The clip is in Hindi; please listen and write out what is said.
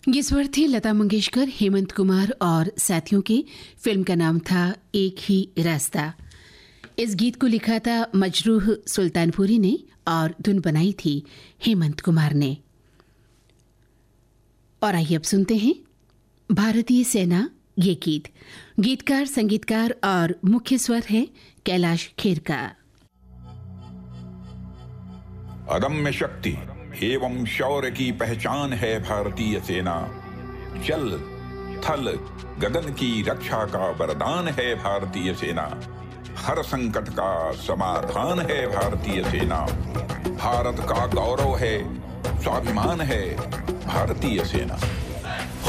ये स्वर थे लता मंगेशकर, हेमंत कुमार और साथियों के। फिल्म का नाम था एक ही रास्ता। इस गीत को लिखा था मजरूह सुल्तानपुरी ने और धुन बनाई थी हेमंत कुमार ने। और आइए अब सुनते हैं भारतीय सेना ये गीत। गीतकार, संगीतकार और मुख्य स्वर है कैलाश खेर का। अदम्य शक्ति एवं शौर्य की पहचान है भारतीय सेना। जल, थल, गगन की रक्षा का वरदान है भारतीय सेना। हर संकट का समाधान है भारतीय सेना। भारत का गौरव है, स्वाभिमान है भारतीय सेना।